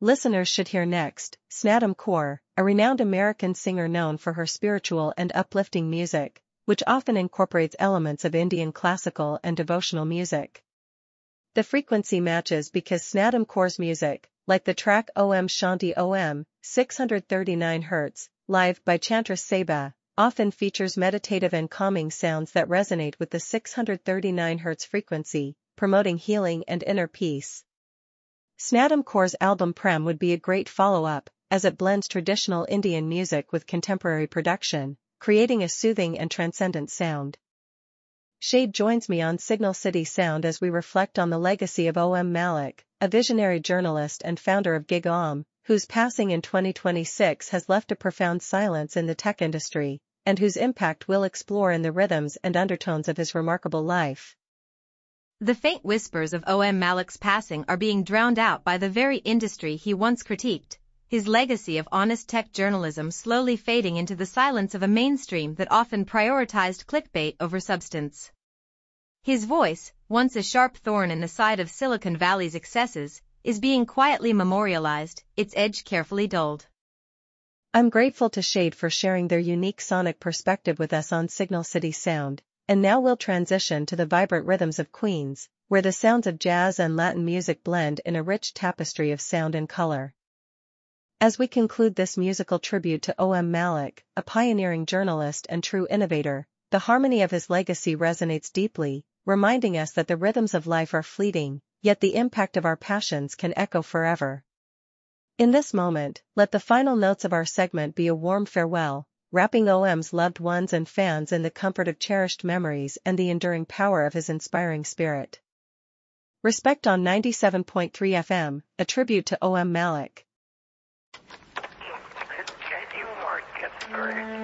Listeners should hear next, Snatam Kaur, a renowned American singer known for her spiritual and uplifting music, which often incorporates elements of Indian classical and devotional music. The frequency matches because Snatam Kaur's music, like the track Om Shanti Om, 639 Hz, live by Chantra Seba, often features meditative and calming sounds that resonate with the 639 Hz frequency, promoting healing and inner peace. Snatam Kaur's album Prem would be a great follow-up, as it blends traditional Indian music with contemporary production, creating a soothing and transcendent sound. Shade joins me on Signal City Sound as we reflect on the legacy of O.M. Malik, a visionary journalist and founder of Gig Om, whose passing in 2026 has left a profound silence in the tech industry, and whose impact we'll explore in the rhythms and undertones of his remarkable life. The faint whispers of O.M. Malik's passing are being drowned out by the very industry he once critiqued, his legacy of honest tech journalism slowly fading into the silence of a mainstream that often prioritized clickbait over substance. His voice, once a sharp thorn in the side of Silicon Valley's excesses, is being quietly memorialized, its edge carefully dulled. I'm grateful to Shade for sharing their unique sonic perspective with us on Signal City Sound, and now we'll transition to the vibrant rhythms of Queens, where the sounds of jazz and Latin music blend in a rich tapestry of sound and color. As we conclude this musical tribute to O.M. Malik, a pioneering journalist and true innovator, the harmony of his legacy resonates deeply, reminding us that the rhythms of life are fleeting, yet the impact of our passions can echo forever. In this moment, let the final notes of our segment be a warm farewell, wrapping O.M.'s loved ones and fans in the comfort of cherished memories and the enduring power of his inspiring spirit. Respect on 97.3 FM, a tribute to O.M. Malik. Can you mark it?